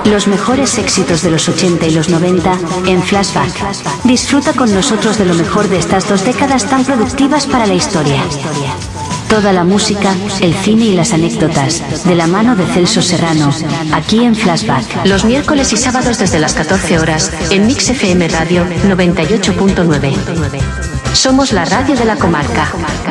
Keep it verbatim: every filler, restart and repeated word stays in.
Los mejores éxitos de los ochenta y los noventa, en Flashback. Disfruta con nosotros de lo mejor de estas dos décadas tan productivas para la historia. Toda la música, el cine y las anécdotas, de la mano de Celso Serrano, aquí en Flashback. Los miércoles y sábados desde las catorce horas, en Mix F M Radio noventa y ocho punto nueve. Somos la radio de la comarca.